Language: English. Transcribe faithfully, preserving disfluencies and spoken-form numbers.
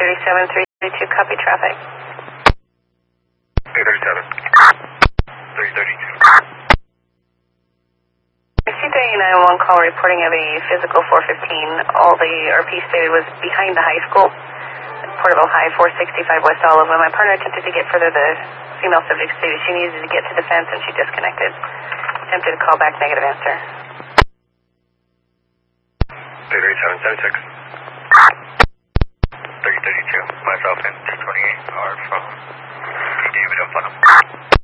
thirty-seven, three thirty-two, copy traffic. three thirty-seven, three thirty-two. C three nine one call reporting of a physical four fifteen. All the R P stated was behind the high school, Porterville High, four sixty-five West Olive. When my partner attempted to get further, the female subject stated she needed to get to the fence and she disconnected. Attempted to call back, negative answer. three thirty-seven, seventy-six. three thirty-two, myself and two twenty-eight are from David of Funham.